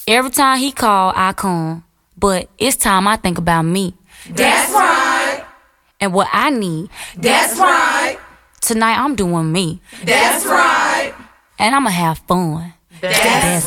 Every time he call, I come. But it's time I think about me. That's right. And what I need. That's right. Tonight I'm doing me. That's right. And I'ma have fun. That's